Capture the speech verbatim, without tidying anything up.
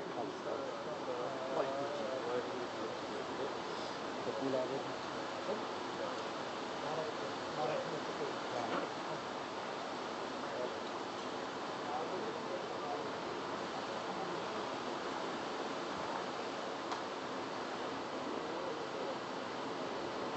ਖਾਲਸਾ ਵਾਹਿਗੁਰੂ ਜੀ ਕੀ ਵਾਹਿਗੁਰੂ ਜੀ ਕੀ ਫਤਿਹ। ਤੇ ਕੀ ਲਾ ਰਹੇ ਸੀ? ਮਾਰਾ ਮਾਰਾ